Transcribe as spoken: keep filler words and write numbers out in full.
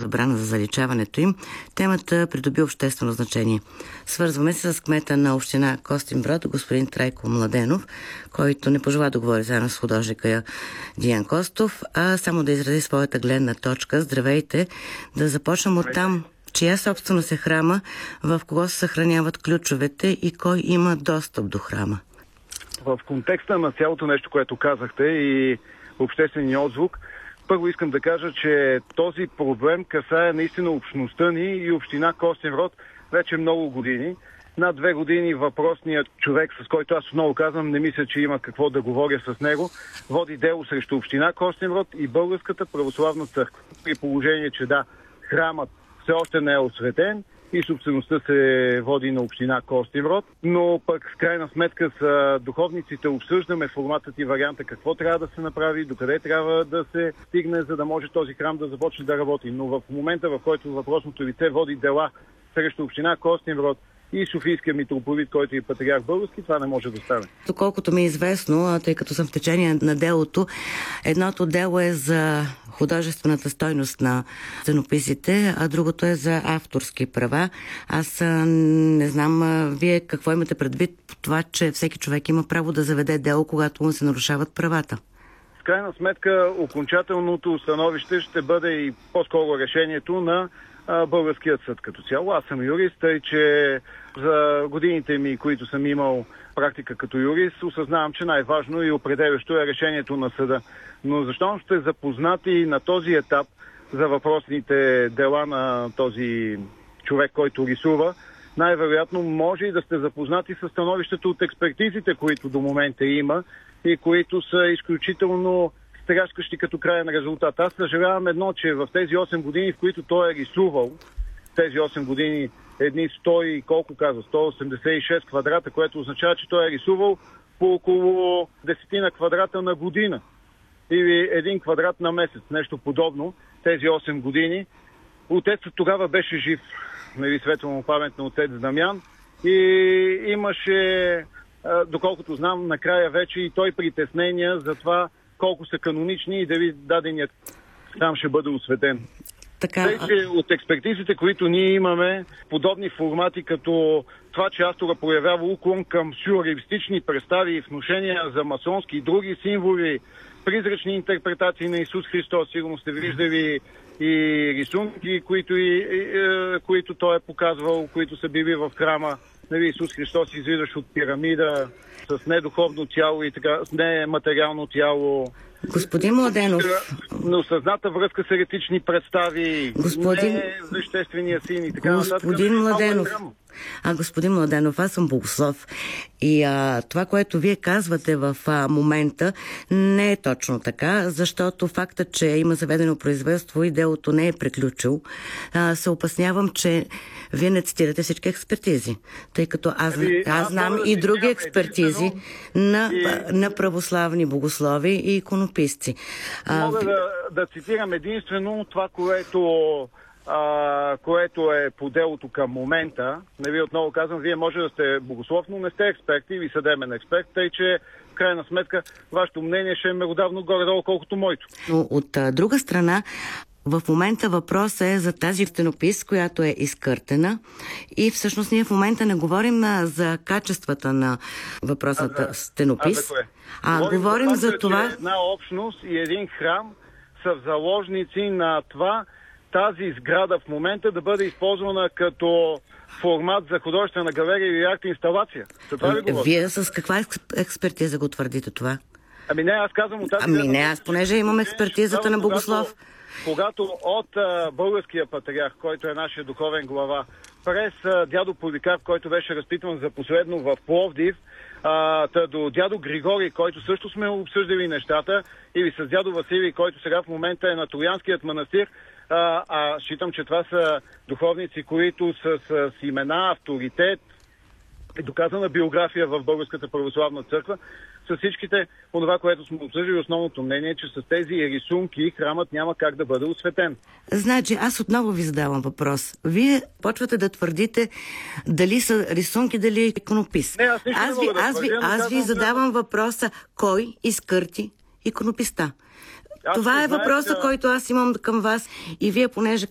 забрана за заличаването им, темата придоби обществено значение. Свързваме се с кмета на община Костинброд, господин Трайко Младенов, който не пожела да говори заедно с художника Диан Костов, а само да изрази своята гледна точка. Здравейте! Да започнем от там. Чия собственост е храма, в кого се съхраняват ключовете и кой има достъп до храма? В контекста на цялото нещо, което казахте и обществения отзвук, първо искам да кажа, че този проблем касае наистина общността ни и община Костинброд вече много години. Над две години въпросният човек, с който аз отново казвам, не мисля, че има какво да говоря с него, води дело срещу община Костинброд и Българската православна църква. При положение, че да, храмът все още не е осветен и собствеността се води на община Костинброд, но пък в крайна сметка с духовниците обсъждаме форматът и варианта какво трябва да се направи, докъде трябва да се стигне, за да може този храм да започне да работи. Но в момента, в който въпросното лице води дела срещу община Костинброд и Софийския митрополит, който е патриарх български, това не може да стане. Доколкото ми е известно, тъй като съм в течение на делото, едното дело е за художествената стойност на сценописите, а другото е за авторски права. Аз не знам, вие какво имате предвид по това, че всеки човек има право да заведе дело, когато му се нарушават правата? В крайна сметка, окончателното становище ще бъде и по-скоро решението на Българският съд като цяло. Аз съм юрист, тъй че за годините ми, които съм имал практика като юрист, осъзнавам, че най-важно и определящо е решението на съда. Но защо сте запознати на този етап за въпросните дела на този човек, който рисува, най-вероятно може и да сте запознати с становището от експертизите, които до момента има и които са изключително стряскащи като краен резултат. Аз съжалявам едно, че в тези осем години, в които той е рисувал, тези осем години едни сто и колко казва, сто осемдесет и шест квадрата, което означава, че той е рисувал по около десетина квадрата на година. Или един квадрат на месец, нещо подобно, тези осем години. Отецът тогава беше жив, нали, светло му памет на отец Дамян, и имаше, доколкото знам, накрая вече и той притеснения за това колко са канонични и дали даденият храм ще бъде осветен. Така... Тъй, че от експертизите, които ние имаме, подобни формати, като това, че автора проявява уклон към сюрреалистични представи и внушения за масонски и други символи, призрачни интерпретации на Исус Христос, сигурно сте виждали и рисунки, които, и, и, които той е показвал, които са били в храма. Нали, Исус Христос излизаш от пирамида с недуховно тяло и така, с нематериално тяло. Господин Младенов. Но съзната връзка с еретични представи, господин... не съществения син и така нататък. Господин Младенов. А, господин Младенов, аз съм богослов и а, това, което вие казвате в а, момента, не е точно така, защото фактът, че има заведено производство и делото не е приключил, а, се опаснявам, че вие не цитирате всички експертизи, тъй като аз, Ами, аз, аз знам да и други експертизи на, и... на православни богослови и иконописци. Мога а... да, да цитирам единствено това, което... Uh, което е по делото към момента. Не ви отново казвам, вие може да сте богослов, но не сте експерт или съдебен експерт, тъй че в крайна сметка вашето мнение ще е меродавно горе-долу, колкото моето. Но от а, друга страна, в момента въпросът е за тази стенопис, която е изкъртена, и всъщност ние в момента не говорим а, за качествата на въпросната а, да. стенопис, а, а говорим, говорим за, за това... Че една общност и един храм са заложници на това тази сграда в момента да бъде използвана като формат за художествена галерия или арт инсталация. За това ли говоря? Вие с каква експертиза го твърдите това? Ами не, аз казвам от тази... Ами не, аз понеже имам експертизата на богослов. Когато, когато от а, българския патриарх, който е нашия духовен глава, през а, дядо Поликарп, който беше разпитван за последно в Пловдив, а, та до дядо Григорий, който също сме обсъждали нещата, или с дядо Василий, който сега в момента е на Троянският манастир, А, а считам, че това са духовници, които са с, с имена, авторитет и доказана биография в Българската православна църква. С всичките, онова, което сме обсъждали, основното мнение е, че с тези рисунки храмът няма как да бъде осветен. Значи, аз отново ви задавам въпрос. Вие почвате да твърдите дали са рисунки, дали е иконопис. Не, аз аз ви, не да аз ви, аз ви, аз ви задавам въпроса, кой изкърти иконописта? Аз Това е въпросът, знаете... който аз имам към вас, и вие, понеже